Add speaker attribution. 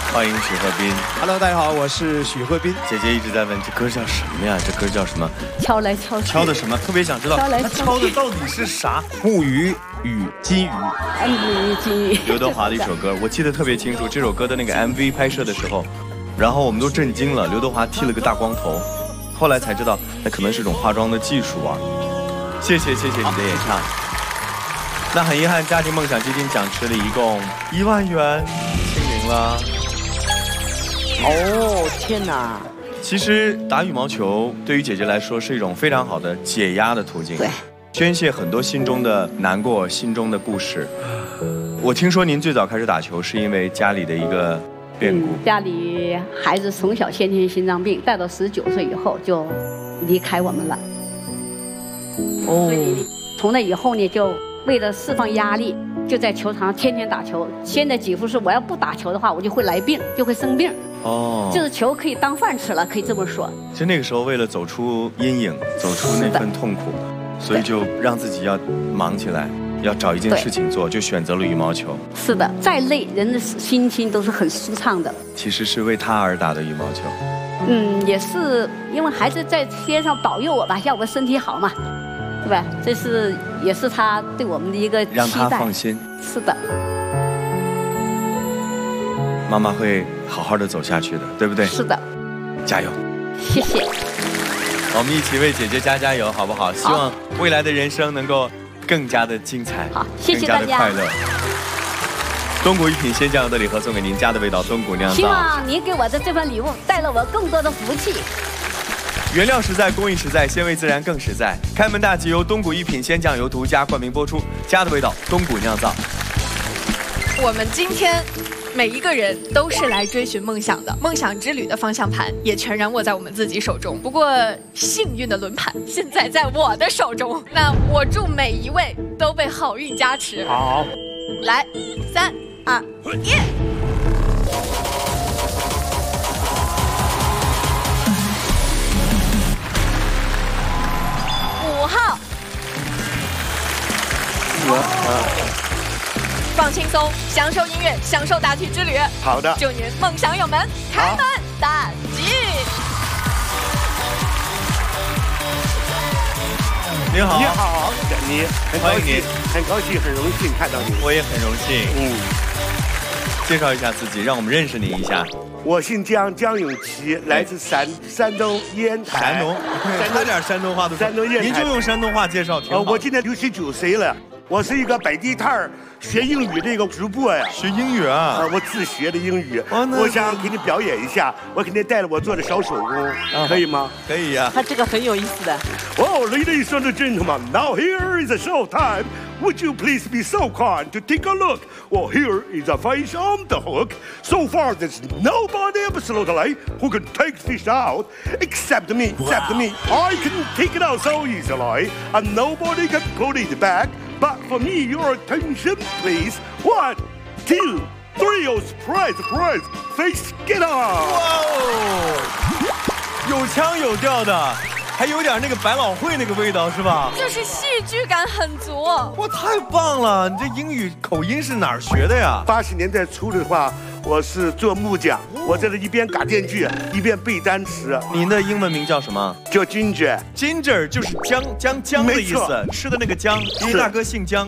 Speaker 1: 欢迎许鹤斌。
Speaker 2: Hello， 大家好，我是许鹤斌。
Speaker 1: 姐姐一直在问这歌叫什么呀？这歌叫什么？
Speaker 3: 敲来敲去。
Speaker 1: 敲的什么？特别想知道。他敲的到底是啥？木鱼与金鱼。
Speaker 3: 木鱼金鱼。
Speaker 1: 刘德华的一首歌，我记得特别清楚。这首歌的那个 MV 拍摄的时候，然后我们都震惊了。刘德华剃了个大光头，后来才知道那可能是种化妆的技术啊。谢谢你的演唱。那很遗憾，家庭梦想基金奖池里一共1万元清零了。
Speaker 4: 哦，天哪！
Speaker 1: 其实打羽毛球对于姐姐来说是一种非常好的解压的途径，
Speaker 3: 对，
Speaker 1: 宣泄很多心中的难过、心中的故事。我听说您最早开始打球是因为家里的一个变故，
Speaker 3: 家里孩子从小先天心脏病，带到19岁以后就离开我们了。所以从那以后呢，就为了释放压力，就在球场上天天打球。现在几乎是我要不打球的话，我就会来病，就会生病。哦，就是球可以当饭吃了，可以这么说。
Speaker 1: 其实那个时候为了走出阴影，走出那份痛苦，所以就让自己要忙起来，要找一件事情做，就选择了羽毛球。
Speaker 3: 是的，再累人的心情都是很舒畅的。
Speaker 1: 其实是为他而打的羽毛球。
Speaker 3: 也是因为孩子在天上保佑我吧，要我身体好嘛。对吧？这是也是他对我们的一个期待，
Speaker 1: 让他放心。
Speaker 3: 是的，
Speaker 1: 妈妈会好好的走下去的，对不对？
Speaker 3: 是的，
Speaker 1: 加油！
Speaker 3: 谢谢。
Speaker 1: 我们一起为姐姐加油，好不好？希望未来的人生能够更加的精彩，
Speaker 3: 好，谢谢大家，
Speaker 1: 更加的快乐。东谷一品鲜酱油的礼盒送给您，家的味道，东谷酿造。
Speaker 3: 希望您给我的这份礼物带了我更多的福气。
Speaker 1: 原料实在，工艺实在，鲜味自然更实在。开门大吉由东谷一品鲜酱油独家冠名播出，家的味道，东谷酿造。
Speaker 5: 我们今天每一个人都是来追寻梦想的，梦想之旅的方向盘也全然握在我们自己手中。不过幸运的轮盘现在在我的手中，那我祝每一位都被好运加持。
Speaker 2: 好，
Speaker 5: 来，3、2、1。5号，放轻松，享受音乐，享受答题之旅。
Speaker 2: 好的，
Speaker 5: 祝您梦想有门，开门大吉。
Speaker 1: 你好，
Speaker 2: 你好，你很高兴，很荣幸看到你。
Speaker 1: 我也很荣幸。介绍一下自己，让我们认识你一下。
Speaker 6: 我姓姜，姜永琪，来自山东烟台。
Speaker 1: 山东，说点山东话都。
Speaker 6: 山东烟台，
Speaker 1: 您就用山东话介绍挺好。
Speaker 6: 我今年69岁了，我是一个摆地摊儿学英语的一个主播呀。
Speaker 1: 学英语啊？
Speaker 6: 我自学的英语。我想给你表演一下，我给你带了我做的小手工，可以吗？
Speaker 1: 可以呀。
Speaker 4: 他这个很有意思的。
Speaker 6: Oh, ladies and gentlemen, now here is a show time. Would you please be so kind to take a look? Well, here is a fish on the hook. So far, there's nobody absolutely who can take fish out except me. Except me. I can take it out so easily, and nobody can put it back. But for me, your attention, please. 1, 2, 3. Oh, surprise! Fish, get on!
Speaker 1: 哇哦，有腔有调的。还有点那个百老汇那个味道是吧？
Speaker 5: 就是戏剧感很足。
Speaker 1: 哇，太棒了！你这英语口音是哪儿学的呀
Speaker 6: ？80年代初的话，我是做木匠，我在这一边嘎电锯，一边背单词。
Speaker 1: 您的英文名叫什么？
Speaker 6: 叫 Ginger。
Speaker 1: Ginger 就是姜的意思，吃的那个姜。因为大哥姓姜。